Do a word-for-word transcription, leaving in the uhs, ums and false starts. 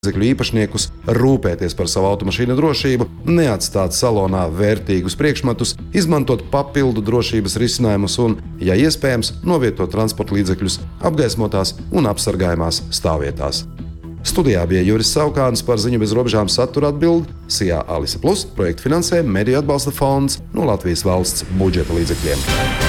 līdzekļu īpašniekus rūpēties par savu automašīnu drošību, neatstāt salonā vērtīgus priekšmetus, izmantot papildu drošības risinājumus un, ja iespējams, novietot transporta līdzekļus apgaismotās un apsargājumās stāvvietās. Studijā bija Juris Saukāns, par Ziņu bez robežām satura atbild Sijā Alise Plus, projektu finansē Mediju atbalsta fonds no Latvijas valsts budžeta līdzekļiem.